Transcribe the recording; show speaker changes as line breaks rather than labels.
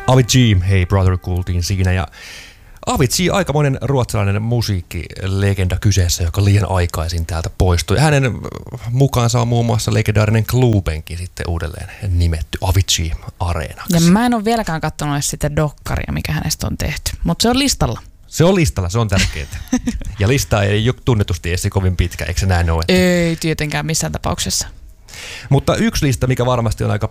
Avicii, Hey Brother kuultiin siinä ja Avicii aikamoinen ruotsalainen musiikkilegenda kyseessä, joka liian aikaisin täältä poistui. Hänen mukaansa on muun muassa legendaarinen Klubenkin sitten uudelleen nimetty Avicii Areenaksi.
Ja mä en ole vieläkään katsonut edes sitä dokkaria, mikä hänestä on tehty, mutta se on listalla.
Se on listalla, se on tärkeää. Ja lista ei tunnetusti edes kovin pitkä, eikö se näin ole?
Ei tietenkään missään tapauksessa.
Mutta yksi lista, mikä varmasti on aika